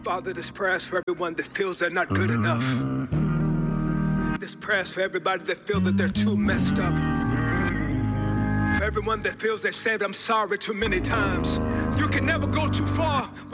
Father, this prayer is for everyone that feels they're not good enough. This prayer is for everybody that feels that they're too messed up. For everyone that feels they said I'm sorry too many times. You can never go too far